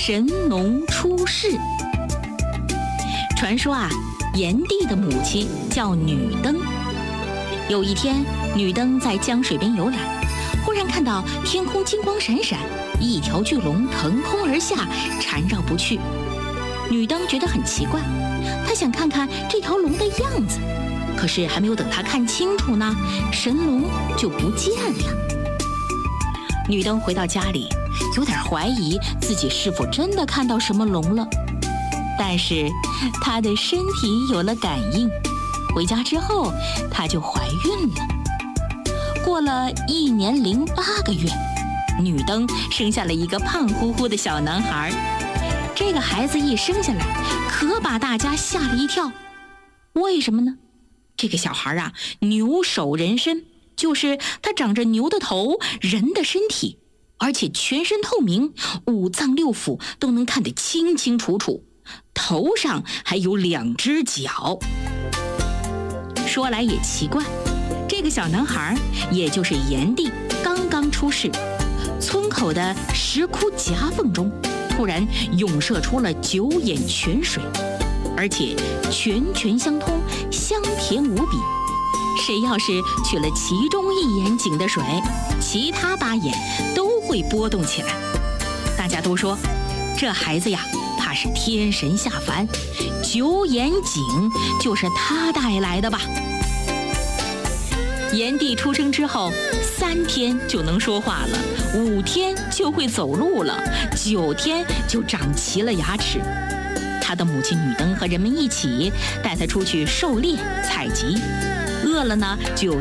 神农出世。传说啊，炎帝的母亲叫女登。有一天，女登在江水边游览，忽然看到天空金光闪闪，一条巨龙腾空而下，缠绕不去。女登觉得很奇怪，她想看看这条龙的样子，可是还没有等她看清楚呢，神龙就不见了。女登回到家里，有点怀疑自己是否真的看到什么龙了，但是她的身体有了感应，回家之后她就怀孕了。过了1年08个月，女登生下了一个胖乎乎的小男孩。这个孩子一生下来，可把大家吓了一跳。为什么呢？这个小孩啊，牛首人身，就是他长着牛的头，人的身体，而且全身透明，5脏6腑都能看得清清楚楚，头上还有2只脚。说来也奇怪，这个小男孩，也就是炎帝，刚刚出世，村口的石窟夹缝中突然涌射出了9眼泉水，而且泉泉相通，香甜无比。谁要是取了其中1眼井的水，其他8眼都会波动起来。大家都说，这孩子呀，怕是天神下凡，9眼井就是他带来的吧。炎帝出生之后，3天就能说话了，5天就会走路了，9天就长齐了牙齿。他的母亲女登和人们一起带他出去狩猎采集，饿了呢就